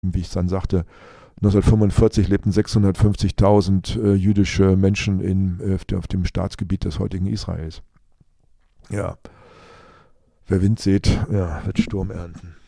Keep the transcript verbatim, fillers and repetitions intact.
wie ich dann sagte, neunzehnhundertfünfundvierzig lebten sechshundertfünfzigtausend äh, jüdische Menschen in, äh, auf dem Staatsgebiet des heutigen Israels. Ja, wer Wind sät, ja, wird Sturm ernten.